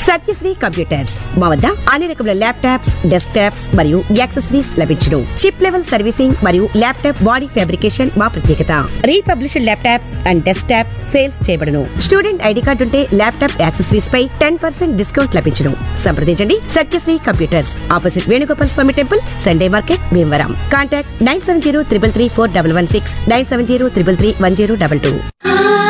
Satyasri computers మా వద్ద అన్ని రకముల ల్యాప్టాప్స్, డెస్క్టాప్స్ మరియు యాక్సెసరీస్ లభించును. చిప్ లెవెల్ సర్వీసింగ్ మరియు ల్యాప్టాప్ బాడీ ఫ్యాబ్రికేషన్ మా ప్రత్యేకత. Republished laptops and desktops sales చేయబడును. స్టూడెంట్ ఐడి కార్డు ఉంటే ల్యాప్టాప్ యాక్సెసరీస్ పై 10% డిస్కౌంట్ లభించును. సంప్రదించండి సత్యశ్రీ కంప్యూటర్స్, ఆపోజిట్ వేణుగోపాల్ స్వామి temple, Sunday market, Bhimavaram. Contact 9703341116, 9703331022.